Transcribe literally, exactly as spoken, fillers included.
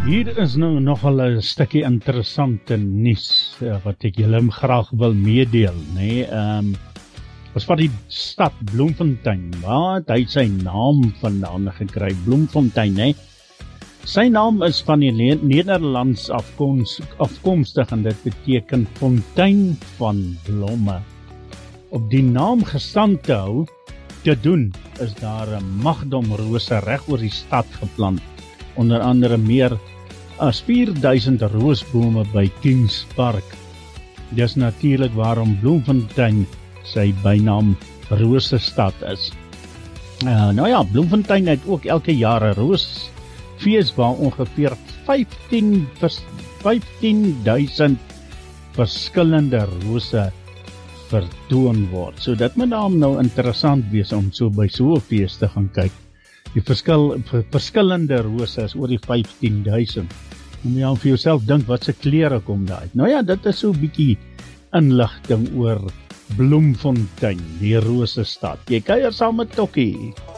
Hier is nou nogal 'n stukkie interessante nuus uh, wat ek julle graag wil meedeel, nee. Ehm um, was van die stad Bloemfontein. Waar het hy sy naam vandaan gekry? Bloemfontein, nee. Sy naam is van die Le- Nederlands afkoms, afkomstig en dit beteken fontein van blomme. Op die naam gestand te hou te doen is daar 'n magdomrose reg oor die stad geplant. Onder andere meer as vier duisend roosbome by Kings Park. Dis natuurlik waarom Bloemfontein sy bynaam Rosestad is. Uh, nou ja, Bloemfontein het ook elke jaar 'n roosfees waar ongeveer vyftien duisend verskillende rose vertoon word. So dit moet daarom nou interessant wees om so by so 'n fees te gaan kyk. Die verskil, verskillende rose is oor die vyftien duisend. Moet jy aan vir jouself dink, wat se kleure kom daar uit? Nou ja, dit is so 'n bietjie inligting oor Bloemfontein, die Rosestad. Jy kuier saam met Tokkie.